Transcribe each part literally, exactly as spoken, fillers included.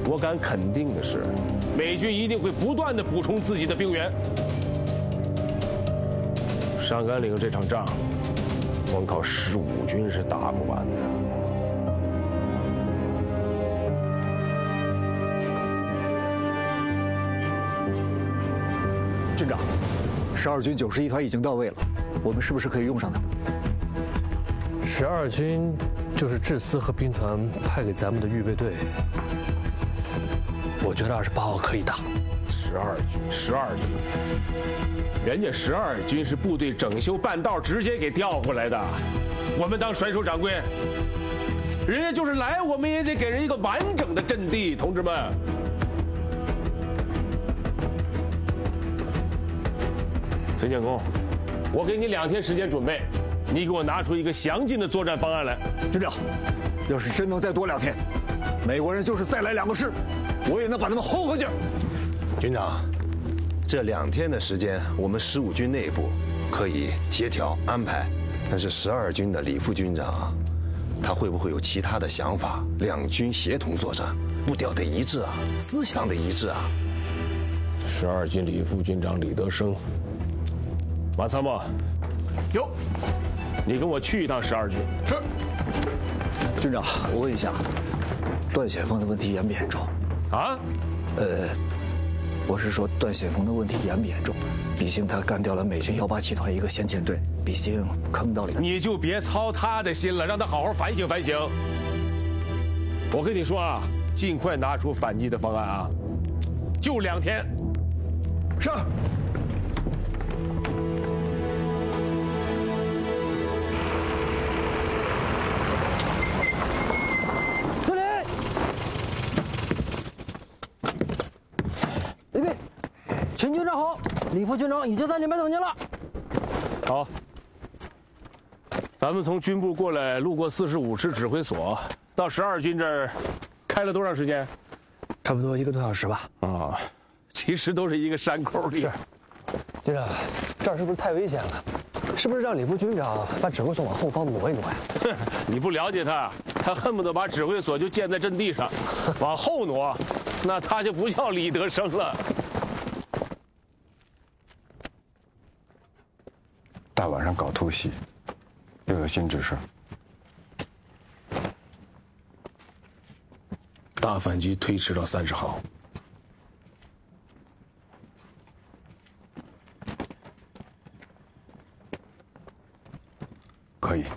我敢肯定的是，美军一定会不断的补充自己的兵员。上甘岭这场仗，光靠十五军是打不完的。 军长，十二军九十一团已经到位了，我们是不是可以用上它？ 十二军就是志思和兵团派给咱们的预备队，我觉得二十八号可以打。 十二军，十二军，人家十二军是部队整修半道直接给调过来的，我们当甩手掌柜，人家就是来，我们也得给人一个完整的阵地，同志们。崔建功，我给你两天时间准备，你给我拿出一个详尽的作战方案来。 军长，要是真能再多两天，美国人就是再来两个师，我也能把他们轰回去。 军长，这两天的时间，我们十五军内部可以协调安排，但是十二军的李副军长，他会不会有其他的想法？两军协同作战，步调得一致啊，思想得一致啊。 十二军李副军长李德生，马参谋， 有， 你跟我去一趟十二军。 是。军长，我问一下，段显峰的问题严不严重？ 啊？ 呃，我是说段显峰的问题严不严重？毕竟他干掉了美军幺八七团一个先遣队，毕竟坑到了。 你就别操他的心了，让他好好反省反省。我跟你说啊，尽快拿出反击的方案啊，就两天。 是。 司令，李斌，秦军长好，李副军长已经在里面等您了。 好，咱们从军部过来，路过四十五师指挥所，到十二军这儿，开了多长时间？ 差不多一个多小时吧。 啊，其实都是一个山沟里。 是，军长，这儿是不是太危险了？是不是让李副军长把指挥所往后方挪一挪呀？ 你不了解他，他恨不得把指挥所就建在阵地上，往后挪，那他就不叫李德生了。 大晚上搞突袭，又有新指示。 大反击推迟到三十号。 可以。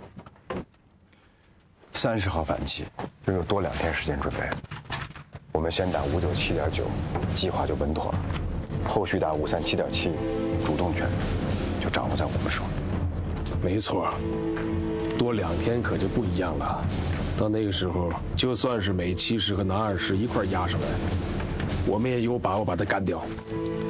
三十号反击，又有多两天时间准备。我们先打五九七点九，计划就稳妥了。后续打五三七点七，主动权就掌握在我们手里。 没错，多两天可就不一样了。到那个时候，就算是美七师和南二师一块压上来，我们也有把握把他干掉。